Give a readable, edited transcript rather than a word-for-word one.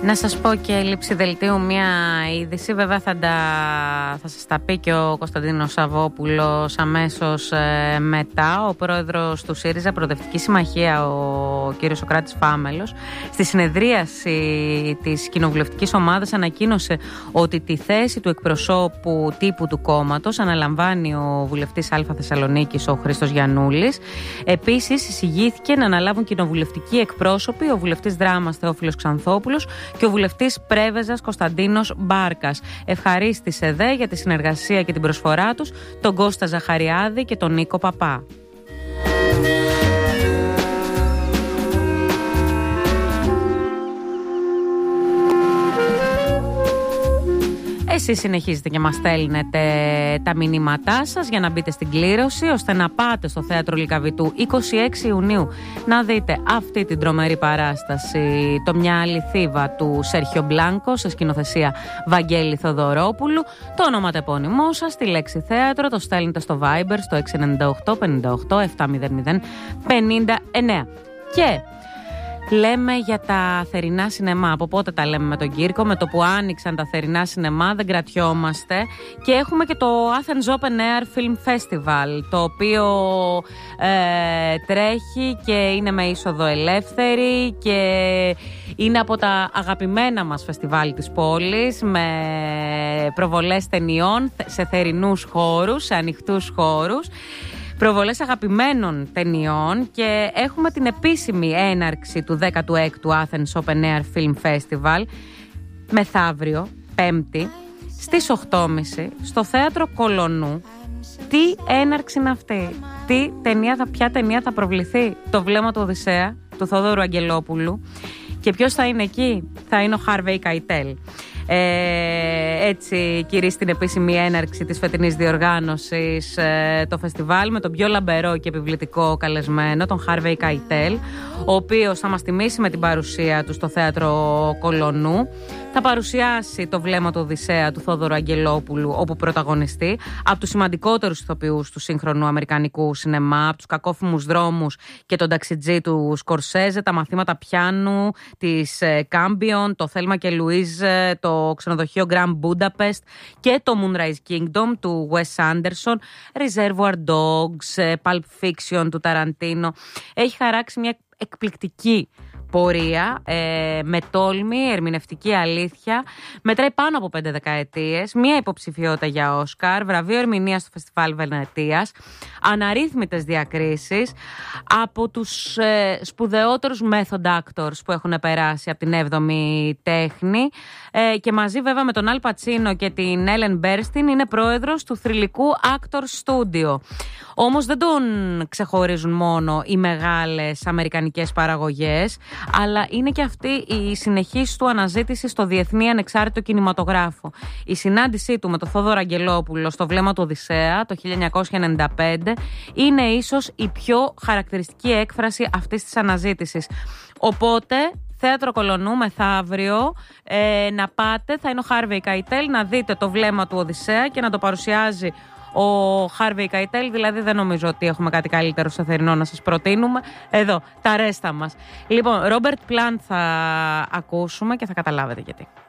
Να σας πω και λήψη δελτίου μια είδηση. Βέβαια θα σας τα πει και ο Κωνσταντίνος Σαββόπουλος αμέσως μετά. Ο πρόεδρος του ΣΥΡΙΖΑ Προοδευτική Συμμαχία, ο κύριος Σωκράτης Φάμελος, στη συνεδρίαση της κοινοβουλευτικής ομάδας ανακοίνωσε ότι τη θέση του εκπροσώπου τύπου του κόμματος αναλαμβάνει ο βουλευτής Α Θεσσαλονίκης, ο Χρήστος Γιαννούλης. Επίσης εισηγήθηκε να αναλάβουν κοινοβουλευτικοί εκπρόσωποι ο βουλευτής Δράμας Θεόφιλος Ξανθόπουλος και ο βουλευτής Πρέβεζας Κωνσταντίνος Μπάρκας. Ευχαρίστησε δε για τη συνεργασία και την προσφορά τους τον Κώστα Ζαχαριάδη και τον Νίκο Παπά. Εσείς συνεχίζετε και μας στέλνετε τα μηνύματά σας για να μπείτε στην κλήρωση, ώστε να πάτε στο Θέατρο Λυκαβητού 26 Ιουνίου να δείτε αυτή την τρομερή παράσταση, το «Μια άλλη θύβα» του Σέρχιο Μπλάνκο σε σκηνοθεσία Βαγγέλη Θοδωρόπουλου. Το ονοματεπώνυμό σας, τη λέξη θέατρο, το στέλνετε στο Viber στο 698 58 700 59. Και λέμε για τα θερινά σινεμά. Από πότε τα λέμε με τον Κύρκο? Με το που άνοιξαν τα θερινά σινεμά, δεν κρατιόμαστε. Και έχουμε και το Athens Open Air Film Festival, το οποίο τρέχει και είναι με είσοδο ελεύθερη και είναι από τα αγαπημένα μας φεστιβάλ της πόλης, με προβολές ταινιών σε θερινούς χώρους, σε ανοιχτούς χώρους, προβολές αγαπημένων ταινιών, και έχουμε την επίσημη έναρξη του 16ου Athens Open Air Film Festival μεθαύριο, Πέμπτη, στις 8.30 στο Θέατρο Κολονού. Τι έναρξη είναι αυτή? Ποια ταινία θα προβληθεί? Το Βλέμμα του Οδυσσέα του Θόδωρου Αγγελόπουλου. Και ποιος θα είναι εκεί? Θα είναι ο Χάρβεϊ Καϊτέλ. Έτσι κηρύσσει την επίσημη έναρξη της φετινής διοργάνωσης το φεστιβάλ, με τον πιο λαμπερό και επιβλητικό καλεσμένο, τον Χάρβεϊ Καϊτέλ, ο οποίος θα μας τιμήσει με την παρουσία του στο Θέατρο Κολονού. Θα παρουσιάσει το Βλέμμα του Οδυσσέα του Θόδωρου Αγγελόπουλου, όπου πρωταγωνιστεί από τους σημαντικότερους ηθοποιούς του σύγχρονου αμερικανικού σινεμά, από τους Κακόφημους δρόμους και τον Ταξιτζή του Σκορσέζε, τα Μαθήματα πιάνου της Κάμπιον, το Θέλμα και Λουίζ, το Ξενοδοχείο Grand Budapest και το Moonrise Kingdom του Wes Anderson, Reservoir Dogs, Pulp Fiction του Ταραντίνο. Έχει χαράξει μια εκπληκτική πορεία, με τόλμη, ερμηνευτική αλήθεια. Μετράει πάνω από 5 δεκαετίες, μία υποψηφιότητα για Όσκαρ, βραβείο ερμηνείας στο Φεστιβάλ Βενετίας, αναρρύθμιτες διακρίσεις από τους σπουδαιότερους method actors που έχουν περάσει από την 7η τέχνη, και μαζί βέβαια με τον Αλ Πατσίνο και την Έλεν Μπέρστιν είναι πρόεδρος του θρυλικού Actors Studio. Όμως δεν τον ξεχωρίζουν μόνο οι μεγάλες αμερικανικές παραγωγές, αλλά είναι και αυτή η συνεχής του αναζήτηση στο διεθνή ανεξάρτητο κινηματογράφο. Η συνάντησή του με τον Θόδωρο Αγγελόπουλο στο Βλέμμα του Οδυσσέα το 1995 είναι ίσως η πιο χαρακτηριστική έκφραση αυτής της αναζήτησης. Οπότε, Θέατρο Κολονού μεθαύριο, να πάτε, θα είναι ο Χάρβεϊ Καϊτέλ, να δείτε το Βλέμμα του Οδυσσέα και να το παρουσιάζει ο Χάρβεϊ Καϊτέλ. Δηλαδή δεν νομίζω ότι έχουμε κάτι καλύτερο στο θερινό να σας προτείνουμε. Εδώ, τα ρέστα μας. Λοιπόν, Ρόμπερτ Πλάντ θα ακούσουμε και θα καταλάβετε γιατί.